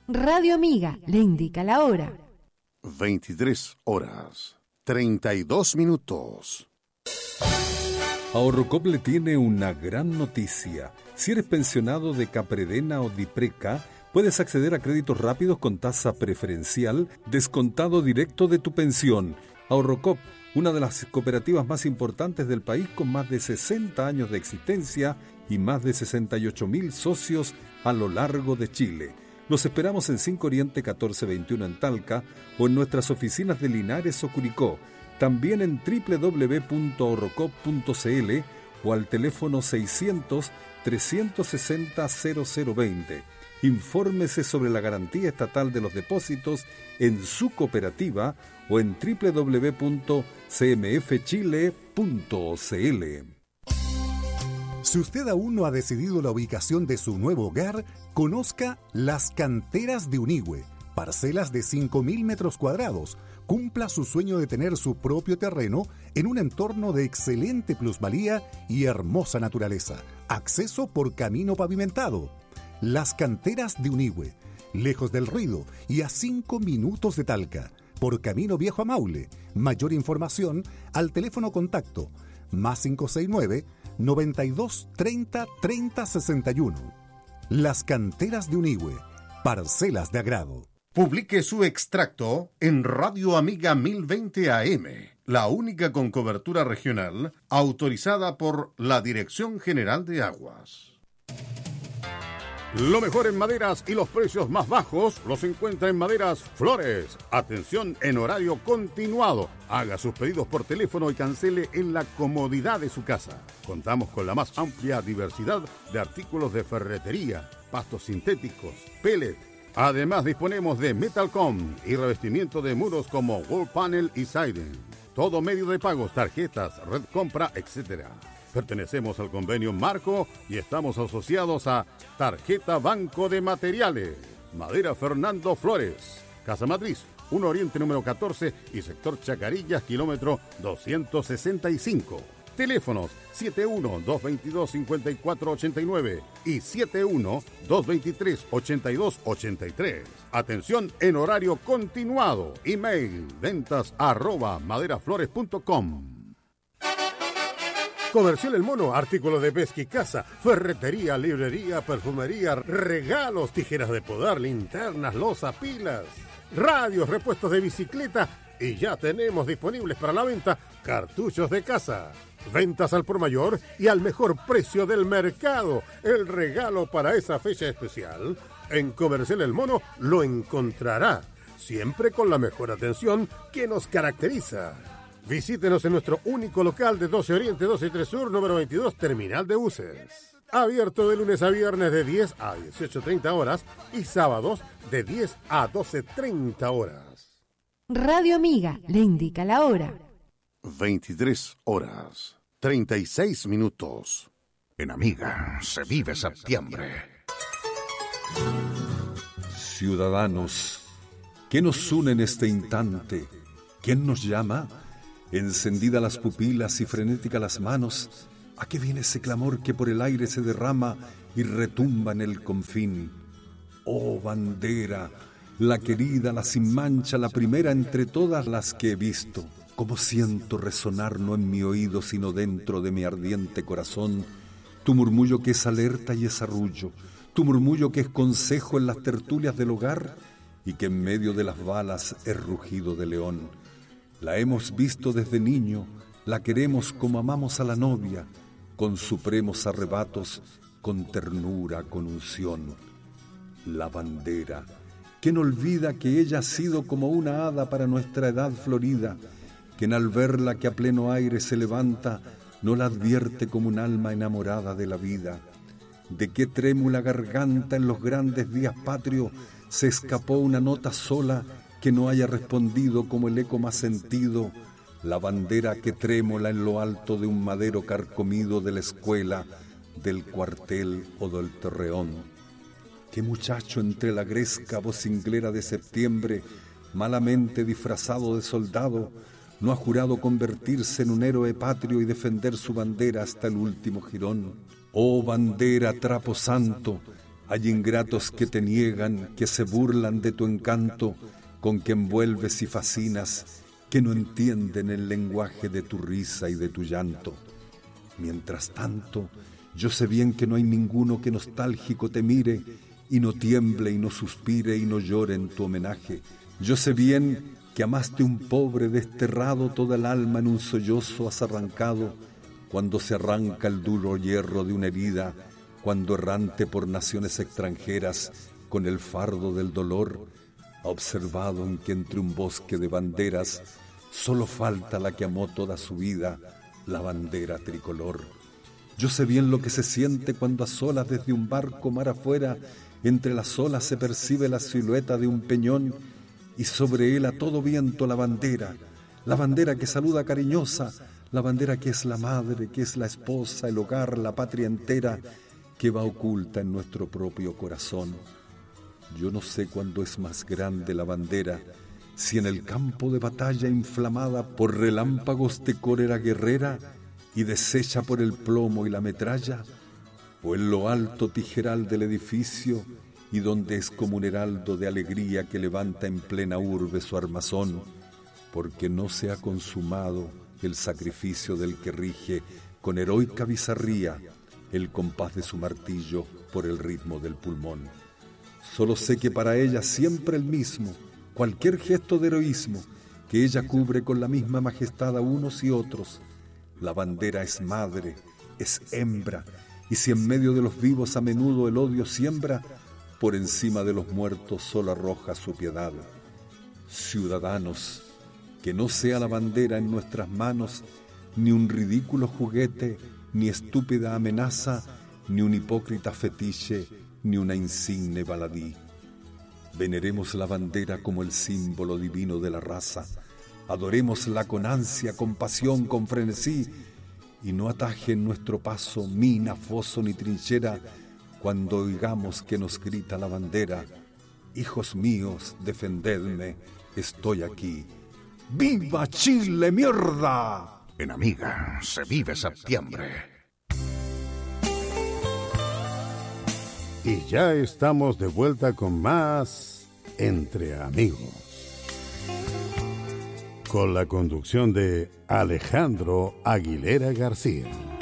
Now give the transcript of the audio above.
Radio Amiga le indica la hora. 23:32. Ahorrocop le tiene una gran noticia. Si eres pensionado de Capredena o Dipreca, puedes acceder a créditos rápidos con tasa preferencial, descontado directo de tu pensión. Ahorrocop, una de las cooperativas más importantes del país con más de 60 años de existencia y más de 68.000 socios a lo largo de Chile. Los esperamos en 5 Oriente 1421 en Talca o en nuestras oficinas de Linares o Curicó. También en www.ahorrocop.cl o al teléfono 600-360-0020. Infórmese sobre la garantía estatal de los depósitos en su cooperativa o en www.cmfchile.cl. Si usted aún no ha decidido la ubicación de su nuevo hogar, conozca Las Canteras de Unigüe, parcelas de 5.000 metros cuadrados. Cumpla su sueño de tener su propio terreno en un entorno de excelente plusvalía y hermosa naturaleza. Acceso por camino pavimentado. Las Canteras de Unigüe, lejos del ruido y a 5 minutos de Talca, por camino viejo a Maule. Mayor información al teléfono contacto +569 92 30 30 61. Las Canteras de Unigüe, parcelas de agrado. Publique su extracto en Radio Amiga 1020 AM, la única con cobertura regional autorizada por la Dirección General de Aguas. Lo mejor en maderas y los precios más bajos los encuentra en Maderas Flores. Atención en horario continuado. Haga sus pedidos por teléfono y cancele en la comodidad de su casa. Contamos con la más amplia diversidad de artículos de ferretería, pastos sintéticos, pellet. Además disponemos de Metalcom y revestimiento de muros como Wall Panel y Siding. Todo medio de pagos, tarjetas, red compra, etc. Pertenecemos al convenio Marco y estamos asociados a Tarjeta Banco de Materiales. Madera Fernando Flores. Casa Matriz, 1 Oriente número 14 y sector Chacarillas, kilómetro 265. Teléfonos 71-222-5489 y 71-223-8283. Atención en horario continuado. Email ventas@maderaflores.com. Comercial El Mono, artículos de pesca y caza, ferretería, librería, perfumería, regalos, tijeras de podar, linternas, loza, pilas, radios, repuestos de bicicleta y ya tenemos disponibles para la venta cartuchos de caza. Ventas al por mayor y al mejor precio del mercado. El regalo para esa fecha especial. En Comercial El Mono lo encontrará, siempre con la mejor atención que nos caracteriza. Visítenos en nuestro único local de 12 Oriente, 12 y 3 Sur, número 22, Terminal de Buses. Abierto de lunes a viernes de 10 a 18:30 horas y sábados de 10 a 12:30 horas. Radio Amiga le indica la hora. 23:36. En Amiga se vive septiembre. Ciudadanos, ¿qué nos une en este instante? ¿Quién nos llama? Encendidas las pupilas y frenéticas las manos, ¿a qué viene ese clamor que por el aire se derrama y retumba en el confín? Oh bandera, la querida, la sin mancha, la primera entre todas las que he visto. Cómo siento resonar no en mi oído, sino dentro de mi ardiente corazón, tu murmullo que es alerta y es arrullo, tu murmullo que es consejo en las tertulias del hogar y que en medio de las balas es rugido de león. La hemos visto desde niño, la queremos como amamos a la novia, con supremos arrebatos, con ternura, con unción. La bandera, ¿quién olvida que ella ha sido como una hada para nuestra edad florida? Quien al verla que a pleno aire se levanta, no la advierte como un alma enamorada de la vida. De qué trémula garganta en los grandes días patrios se escapó una nota sola que no haya respondido como el eco más sentido, la bandera que trémola en lo alto de un madero carcomido de la escuela, del cuartel o del torreón. Qué muchacho entre la gresca vocinglera de septiembre, malamente disfrazado de soldado, no ha jurado convertirse en un héroe patrio y defender su bandera hasta el último jirón. Oh bandera, trapo santo, Hay ingratos que te niegan, que se burlan de tu encanto, con que envuelves y fascinas, que no entienden el lenguaje de tu risa y de tu llanto. Mientras tanto, yo sé bien que no hay ninguno que nostálgico te mire y no tiemble y no suspire y no llore en tu homenaje. Yo sé bien que amaste un pobre desterrado, toda el alma en un sollozo has arrancado, cuando se arranca el duro hierro de una herida, cuando errante por naciones extranjeras, con el fardo del dolor, ha observado en que entre un bosque de banderas solo falta la que amó toda su vida, la bandera tricolor. Yo sé bien lo que se siente cuando a solas desde un barco mar afuera, entre las olas se percibe la silueta de un peñón y sobre él a todo viento la bandera que saluda cariñosa, la bandera que es la madre, que es la esposa, el hogar, la patria entera, que va oculta en nuestro propio corazón. Yo no sé cuándo es más grande la bandera, si en el campo de batalla inflamada por relámpagos de cólera guerrera y deshecha por el plomo y la metralla, o en lo alto tijeral del edificio y donde es como un heraldo de alegría que levanta en plena urbe su armazón, porque no se ha consumado el sacrificio del que rige con heroica bizarría el compás de su martillo por el ritmo del pulmón. Solo sé que para ella siempre el mismo, cualquier gesto de heroísmo, que ella cubre con la misma majestad a unos y otros. La bandera es madre, es hembra, y si en medio de los vivos a menudo el odio siembra, por encima de los muertos solo arroja su piedad. Ciudadanos, que no sea la bandera en nuestras manos ni un ridículo juguete, ni estúpida amenaza, ni un hipócrita fetiche, ni una insigne baladí. Veneremos la bandera como el símbolo divino de la raza, adorémosla con ansia, con pasión, con frenesí, y no ataje en nuestro paso mina, foso ni trinchera, cuando oigamos que nos grita la bandera: hijos míos, defendedme, estoy aquí. ¡Viva Chile, mierda! En Amiga se vive septiembre. Y ya estamos de vuelta con más Entre Amigos, con la conducción de Alejandro Aguilera García.